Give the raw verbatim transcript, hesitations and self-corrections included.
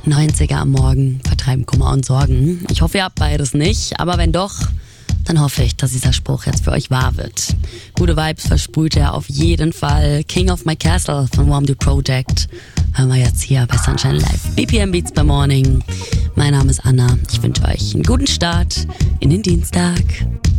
neunziger am Morgen vertreiben Kummer und Sorgen. Ich hoffe, ihr habt beides nicht, aber wenn doch, dann hoffe ich, dass dieser Spruch jetzt für euch wahr wird. Gute Vibes versprüht er auf jeden Fall. King of My Castle von Warm the Project hören wir jetzt hier bei Sunshine Live. B P M Beats by Morning. Mein Name ist Anna. Ich wünsche euch einen guten Start in den Dienstag.